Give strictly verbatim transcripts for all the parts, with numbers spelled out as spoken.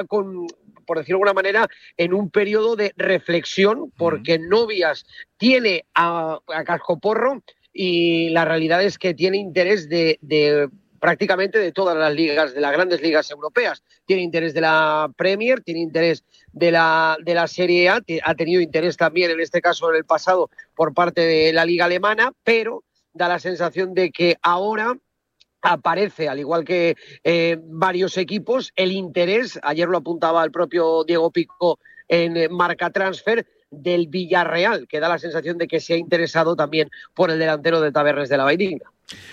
con, por decirlo de alguna manera, en un periodo de reflexión, porque mm. Novias tiene a, a cascoporro y la realidad es que tiene interés de, de prácticamente de todas las ligas, de las grandes ligas europeas. Tiene interés de la Premier, tiene interés de la, de la Serie A, ha tenido interés también, en este caso en el pasado, por parte de la liga alemana, pero da la sensación de que ahora aparece, al igual que eh, varios equipos, el interés, ayer lo apuntaba el propio Diego Pico en eh, Marca Transfer, del Villarreal, que da la sensación de que se ha interesado también por el delantero de Tabernes de la Valldigna.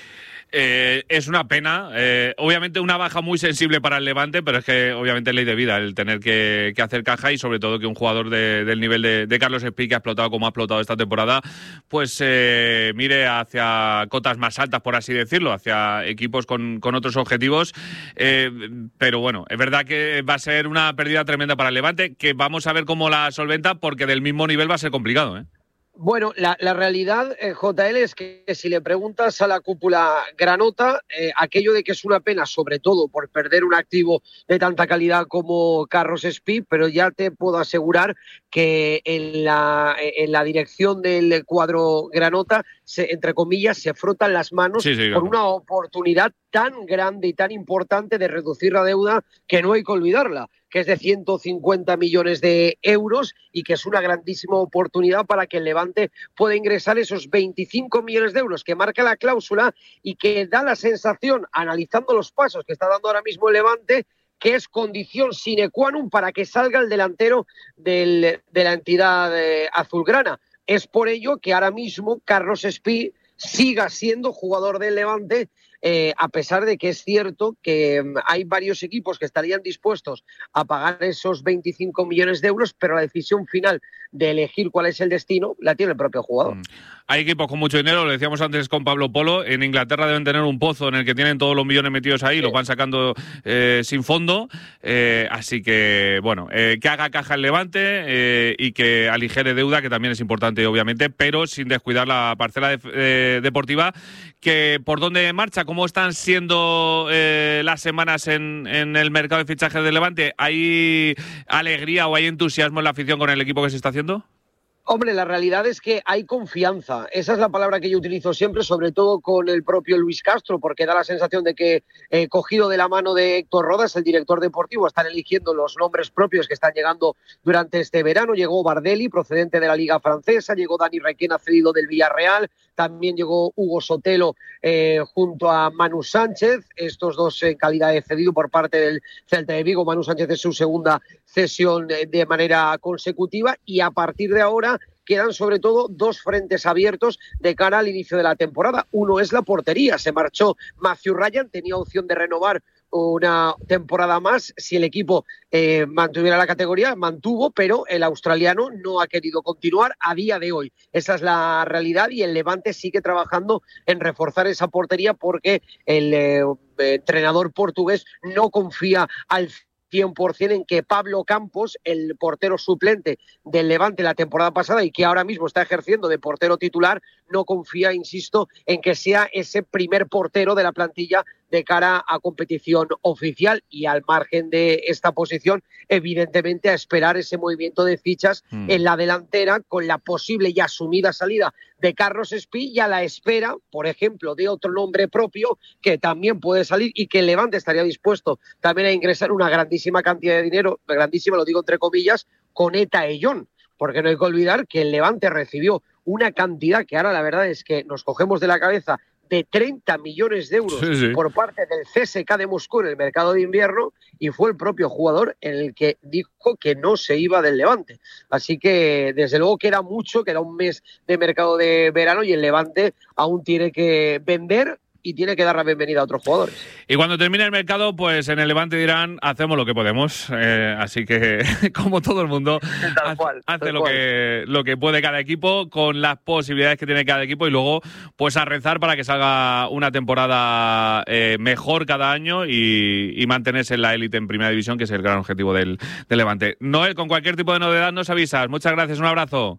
Eh, es una pena, eh, obviamente una baja muy sensible para el Levante, pero es que obviamente es ley de vida el tener que, que hacer caja, y sobre todo que un jugador de, del nivel de, de Carlos Espí, que ha explotado como ha explotado esta temporada, pues eh, mire hacia cotas más altas, por así decirlo, hacia equipos con, con otros objetivos, eh, pero bueno, es verdad que va a ser una pérdida tremenda para el Levante, que vamos a ver cómo la solventa, porque del mismo nivel va a ser complicado, ¿eh? Bueno, la, la realidad, eh, J L, es que si le preguntas a la cúpula granota, eh, aquello de que es una pena, sobre todo por perder un activo de tanta calidad como Carlos Espí, pero ya te puedo asegurar que en la, en la dirección del cuadro granota, se, entre comillas, se frotan las manos sí, sí, claro. por una oportunidad tan grande y tan importante de reducir la deuda que no hay que olvidarla, que es de ciento cincuenta millones de euros y que es una grandísima oportunidad para que el Levante pueda ingresar esos veinticinco millones de euros que marca la cláusula y que da la sensación, analizando los pasos que está dando ahora mismo el Levante, que es condición sine qua non para que salga el delantero del, de la entidad eh, azulgrana. Es por ello que ahora mismo Carlos Espí siga siendo jugador del Levante, Eh, a pesar de que es cierto que um, hay varios equipos que estarían dispuestos a pagar esos veinticinco millones de euros, pero la decisión final de elegir cuál es el destino la tiene el propio jugador. Mm. Hay equipos con mucho dinero, lo decíamos antes con Pablo Polo, en Inglaterra deben tener un pozo en el que tienen todos los millones metidos ahí, sí. los van sacando eh, sin fondo, eh, así que, bueno, eh, que haga caja el Levante eh, y que aligere deuda, que también es importante, obviamente, pero sin descuidar la parcela de, eh, deportiva, que por dónde marcha. ¿Cómo están siendo eh, las semanas en, en el mercado de fichajes del Levante? ¿Hay alegría o hay entusiasmo en la afición con el equipo que se está haciendo? Hombre, la realidad es que hay confianza. Esa es la palabra que yo utilizo siempre, sobre todo con el propio Luis Castro, porque da la sensación de que, eh, cogido de la mano de Héctor Rodas, el director deportivo, están eligiendo los nombres propios que están llegando durante este verano. Llegó Bardelli, procedente de la Liga Francesa, llegó Dani Requena, cedido del Villarreal, también llegó Hugo Sotelo eh, junto a Manu Sánchez, estos dos en calidad de cedido por parte del Celta de Vigo. Manu Sánchez es su segunda cesión de manera consecutiva, y a partir de ahora quedan sobre todo dos frentes abiertos de cara al inicio de la temporada. Uno es la portería. Se marchó Matthew Ryan, tenía opción de renovar una temporada más si el equipo eh, mantuviera la categoría, mantuvo, pero el australiano no ha querido continuar a día de hoy. Esa es la realidad, y el Levante sigue trabajando en reforzar esa portería porque el eh, entrenador portugués no confía al cien por ciento en que Pablo Campos, el portero suplente del Levante la temporada pasada y que ahora mismo está ejerciendo de portero titular, no confía, insisto, en que sea ese primer portero de la plantilla de cara a competición oficial, y al margen de esta posición, evidentemente a esperar ese movimiento de fichas mm. en la delantera, con la posible y asumida salida de Carlos Espí, y a la espera, por ejemplo, de otro nombre propio que también puede salir y que el Levante estaría dispuesto también a ingresar una grandísima cantidad de dinero, grandísima lo digo entre comillas, con Eta Ellón, porque no hay que olvidar que el Levante recibió una cantidad que ahora la verdad es que nos cogemos de la cabeza, de treinta millones de euros sí, sí. por parte del C S K de Moscú en el mercado de invierno, y fue el propio jugador el que dijo que no se iba del Levante. Así que desde luego queda mucho, queda un mes de mercado de verano, y el Levante aún tiene que vender y tiene que dar la bienvenida a otros jugadores. Y cuando termine el mercado, pues en el Levante dirán, hacemos lo que podemos. Eh, así que, como todo el mundo, tal cual, hace tal lo cual. que lo que puede cada equipo, con las posibilidades que tiene cada equipo, y luego pues a rezar para que salga una temporada eh, mejor cada año y, y mantenerse en la élite en Primera División, que es el gran objetivo del, del Levante. Noel, con cualquier tipo de novedad nos avisas. Muchas gracias, un abrazo.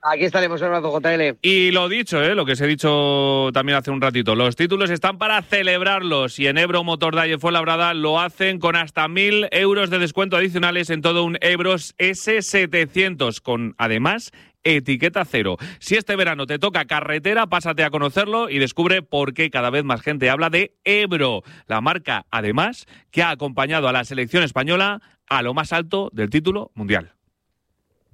Aquí estaremos, un abrazo, J L. Y lo dicho, ¿eh? lo que os he dicho también hace un ratito, los títulos están para celebrarlos y en Ebro Motorday y Fuenlabrada lo hacen con hasta mil euros de descuento adicionales en todo un Ebros ese setecientos, con además etiqueta cero. Si este verano te toca carretera, pásate a conocerlo y descubre por qué cada vez más gente habla de Ebro, la marca además que ha acompañado a la selección española a lo más alto del título mundial.